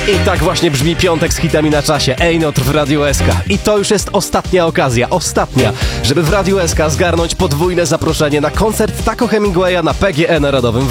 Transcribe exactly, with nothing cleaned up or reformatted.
I tak właśnie brzmi piątek z hitami na czasie. Einot w Radiu S K. I to już jest ostatnia okazja, ostatnia, żeby w Radiu S K zgarnąć podwójne zaproszenie na koncert Taco Hemingwaya na P G E Narodowym w